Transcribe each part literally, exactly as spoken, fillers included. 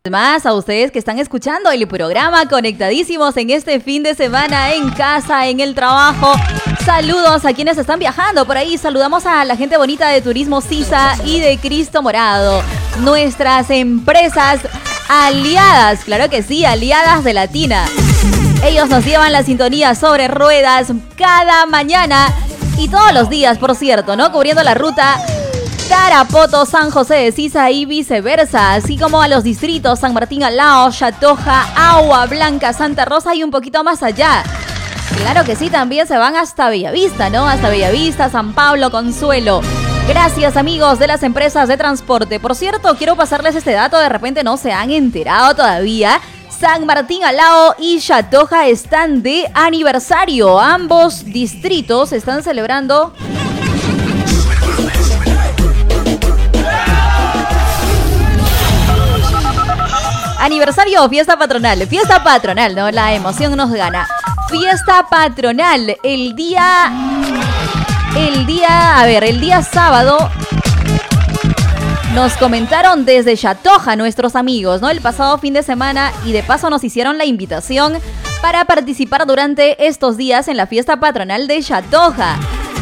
Más a ustedes que están escuchando el programa, conectadísimos en este fin de semana, en casa, en el trabajo. Saludos a quienes están viajando por ahí. Saludamos a la gente bonita de Turismo Sisa y de Cristo Morado. Nuestras empresas aliadas, claro que sí, aliadas de Latina. Ellos nos llevan la sintonía sobre ruedas cada mañana y todos los días, por cierto, ¿no? Cubriendo la ruta Tarapoto, San José de Sisa y viceversa, así como a los distritos San Martín Alao, Chatoja, Agua Blanca, Santa Rosa y un poquito más allá. Claro que sí, también se van hasta Bellavista, ¿no? Hasta Bellavista, San Pablo, Consuelo. Gracias, amigos de las empresas de transporte. Por cierto, quiero pasarles este dato, de repente no se han enterado todavía. San Martín Alao y Chatoja están de aniversario. Ambos distritos están celebrando aniversario o fiesta patronal. Fiesta patronal, ¿no? La emoción nos gana. Fiesta patronal. El día... El día... A ver, el día sábado nos comentaron desde Chatoja nuestros amigos, ¿no? El pasado fin de semana, y de paso nos hicieron la invitación para participar durante estos días en la fiesta patronal de Chatoja.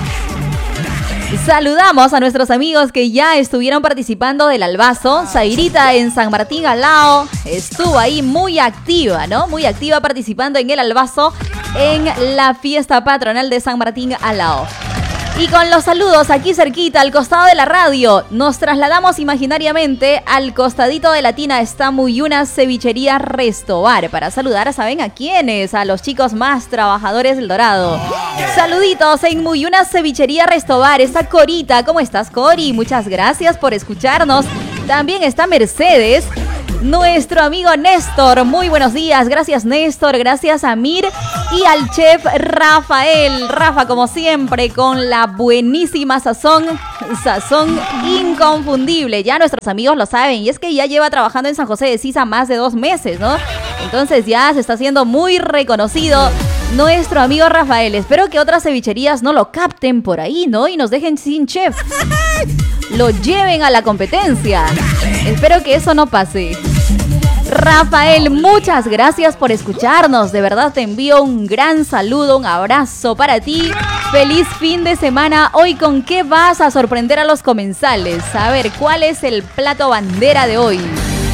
Saludamos a nuestros amigos que ya estuvieron participando del Albazo. Zairita en San Martín Alao estuvo ahí muy activa, ¿no? Muy activa participando en el Albazo en la fiesta patronal de San Martín Alao. Y con los saludos aquí cerquita, al costado de la radio, nos trasladamos imaginariamente al costadito de Latina. Está Muyuna Cevichería Restobar para saludar, ¿saben a quiénes? A los chicos más trabajadores del Dorado. Saluditos en Muyuna Cevichería Restobar. Está Corita. ¿Cómo estás, Cori? Muchas gracias por escucharnos. También está Mercedes, nuestro amigo Néstor. Muy buenos días. Gracias, Néstor. Gracias, Amir. Y al chef Rafael. Rafa, como siempre, con la buenísima sazón. Sazón inconfundible. Ya nuestros amigos lo saben. Y es que ya lleva trabajando en San José de Sisa más de dos meses, ¿no? Entonces ya se está haciendo muy reconocido nuestro amigo Rafael. Espero que otras cevicherías no lo capten por ahí, ¿no? Y nos dejen sin chef. Lo lleven a la competencia. Espero que eso no pase. Rafael, muchas gracias por escucharnos. De verdad te envío un gran saludo, un abrazo para ti. Feliz fin de semana. Hoy, ¿con qué vas a sorprender a los comensales? A ver, ¿cuál es el plato bandera de hoy?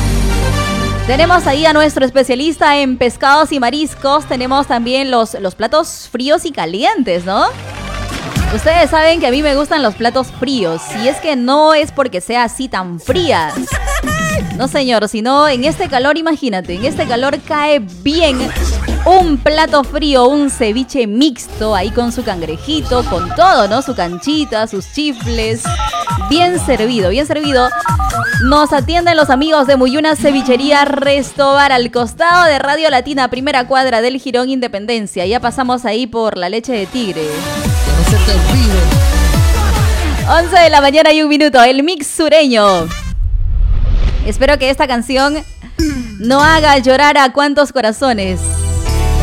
Tenemos ahí a nuestro especialista en pescados y mariscos. Tenemos también los, los platos fríos y calientes, ¿no? Ustedes saben que a mí me gustan los platos fríos. Y es que no es porque sea así tan fría. No, señor, sino en este calor, imagínate, en este calor cae bien un plato frío, un ceviche mixto, ahí con su cangrejito, con todo, ¿no? Su canchita, sus chifles. Bien servido, bien servido. Nos atienden los amigos de Muyuna Cevichería Restobar, al costado de Radio Latina, primera cuadra del Jirón Independencia. Ya pasamos ahí por la leche de tigre. Que no se te olvide. once de la mañana y un minuto, el mix sureño. Espero que esta canción no haga llorar a cuantos corazones.